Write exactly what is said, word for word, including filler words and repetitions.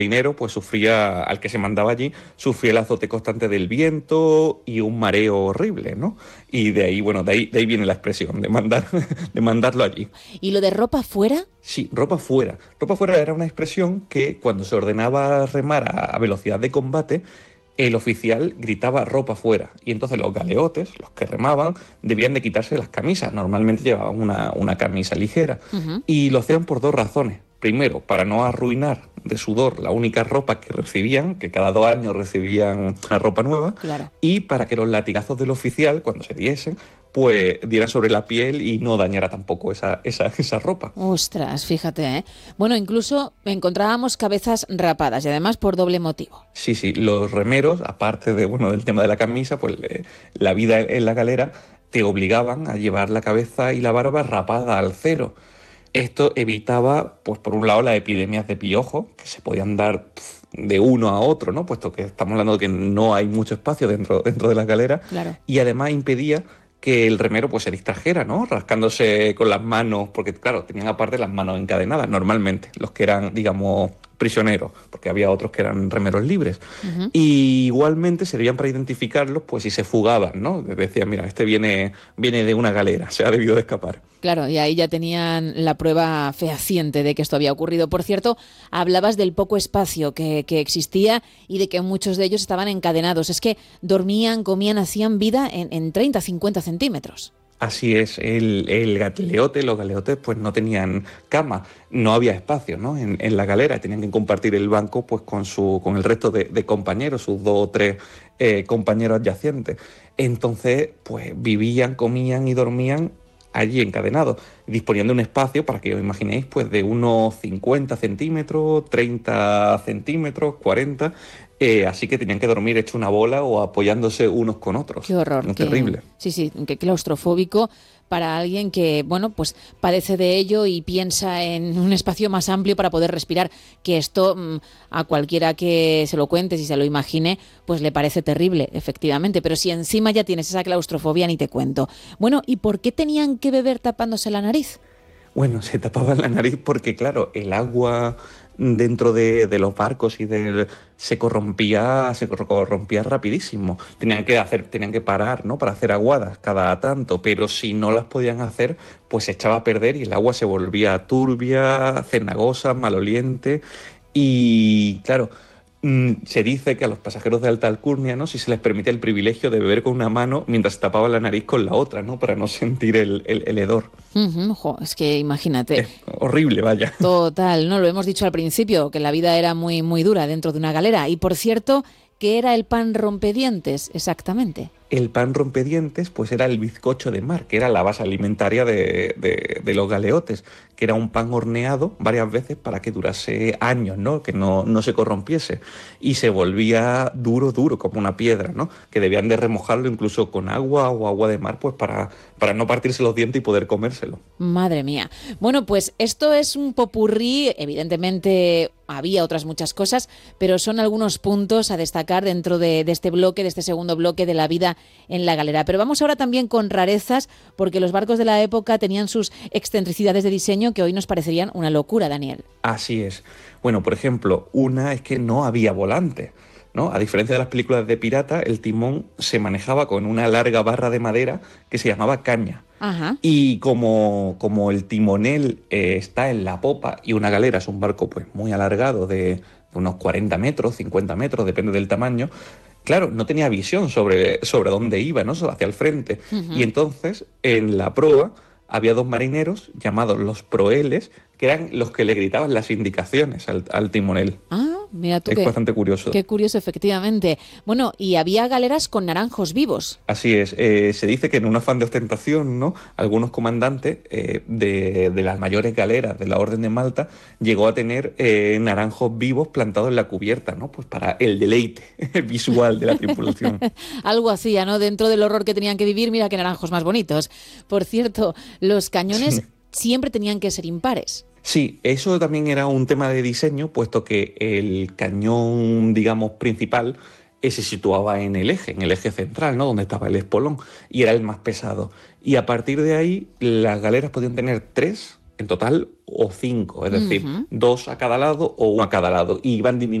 marinero, pues sufría, al que se mandaba allí, sufría el azote constante del viento y un mareo horrible, ¿no? Y de ahí, bueno, de ahí, de ahí viene la expresión, de mandar, de mandarlo allí. ¿Y lo de ropa fuera? Sí, ropa fuera. Ropa fuera era una expresión que cuando se ordenaba remar a, a velocidad de combate, el oficial gritaba ropa fuera. Y entonces los galeotes, los que remaban, debían de quitarse las camisas. Normalmente llevaban una, una camisa ligera. Uh-huh. Y lo hacían por dos razones. Primero, para no arruinar de sudor la única ropa que recibían, que cada dos años recibían una ropa nueva. Claro. Y para que los latigazos del oficial, cuando se diesen, pues diera sobre la piel y no dañara tampoco esa, esa, esa ropa. Ostras, fíjate, ¿eh? Bueno, incluso encontrábamos cabezas rapadas y además por doble motivo. Sí, sí, los remeros, aparte de, bueno, del tema de la camisa, pues eh, la vida en la galera te obligaban a llevar la cabeza y la barba rapada al cero. Esto evitaba, pues por un lado, las epidemias de piojo, que se podían dar pf, de uno a otro, ¿no? Puesto que estamos hablando de que no hay mucho espacio dentro, dentro de las galeras. Claro. Y además impedía que el remero pues se distrajera, ¿no? Rascándose con las manos, porque claro, tenían aparte las manos encadenadas normalmente, los que eran, digamos, prisioneros, porque había otros que eran remeros libres. Uh-huh. Y igualmente servían para identificarlos, pues si se fugaban, ¿no? Decían, mira, este viene, viene de una galera, se ha debido de escapar. Claro, y ahí ya tenían la prueba fehaciente de que esto había ocurrido. Por cierto, hablabas del poco espacio que, que existía y de que muchos de ellos estaban encadenados. Es que dormían, comían, hacían vida en, en treinta, cincuenta centímetros. Así es, el, el galeote, los galeotes pues no tenían cama, no había espacio, ¿no? En, en la galera, tenían que compartir el banco pues con, su, con el resto de, de compañeros, sus dos o tres eh, compañeros adyacentes. Entonces, pues vivían, comían y dormían allí encadenados, disponiendo de un espacio, para que os imaginéis, pues de unos cincuenta centímetros, treinta centímetros, cuarenta, eh, así que tenían que dormir hecho una bola o apoyándose unos con otros. Qué horror. No, qué, terrible. Sí, sí, qué claustrofóbico para alguien que, bueno, pues padece de ello y piensa en un espacio más amplio para poder respirar, que esto mmm, a cualquiera que se lo cuente, si se lo imagine, pues le parece terrible, efectivamente, pero si encima ya tienes esa claustrofobia, ni te cuento. Bueno, ¿y por qué tenían que beber tapándose la nariz? Bueno, se tapaban la nariz porque, claro, el agua dentro de, de los barcos y del se corrompía, se corrompía rapidísimo. Tenían que hacer, tenían que parar, ¿no? Para hacer aguadas cada tanto, pero si no las podían hacer, pues se echaba a perder y el agua se volvía turbia, cenagosa, maloliente. Y claro, se dice que a los pasajeros de alta alcurnia, ¿no? Si se les permite el privilegio de beber con una mano mientras se tapaban la nariz con la otra, ¿no? Para no sentir el, el, el hedor. Uh-huh, jo, es que imagínate. Es horrible, vaya. Total, no lo hemos dicho al principio, que la vida era muy, muy dura dentro de una galera. Y por cierto, ¿qué era el pan rompedientes exactamente? El pan rompedientes pues era el bizcocho de mar, que era la base alimentaria de, de, de los galeotes, que era un pan horneado varias veces para que durase años, ¿no? Que no, no se corrompiese. Y se volvía duro, duro, como una piedra, ¿no? Que debían de remojarlo incluso con agua o agua de mar, pues para, para no partirse los dientes y poder comérselo. Madre mía. Bueno, pues esto es un popurrí, evidentemente había otras muchas cosas, pero son algunos puntos a destacar dentro de, de este bloque, de este segundo bloque de la vida en la galera. Pero vamos ahora también con rarezas, porque los barcos de la época tenían sus excentricidades de diseño que hoy nos parecerían una locura, Daniel. Así es. Bueno, por ejemplo, una es que no había volante, ¿no? A diferencia de las películas de pirata, el timón se manejaba con una larga barra de madera que se llamaba caña. Ajá. Y como, como el timonel eh, está en la popa y una galera es un barco pues muy alargado de, de unos cuarenta metros, cincuenta metros, depende del tamaño, claro, no tenía visión sobre, sobre dónde iba, ¿no? Hacia el frente. Uh-huh. Y entonces, en la proa, había dos marineros llamados los proeles, que eran los que le gritaban las indicaciones al, al timonel. Ah, mira tú. Es qué, bastante curioso. Qué curioso, efectivamente. Bueno, y había galeras con naranjos vivos. Así es. Eh, se dice que en un afán de ostentación, ¿no? Algunos comandantes eh, de, de las mayores galeras de la Orden de Malta llegó a tener eh, naranjos vivos plantados en la cubierta, ¿no? Pues para el deleite visual de la tripulación. Algo hacía, ¿no? Dentro del horror que tenían que vivir, mira qué naranjos más bonitos. Por cierto, los cañones sí. siempre tenían que ser impares. Sí, eso también era un tema de diseño, puesto que el cañón, digamos, principal eh, se situaba en el eje, en el eje central, ¿no? Donde estaba el espolón, y era el más pesado. Y a partir de ahí, las galeras podían tener tres en total o cinco, es decir, Ujú. dos a cada lado o uno a cada lado, y iban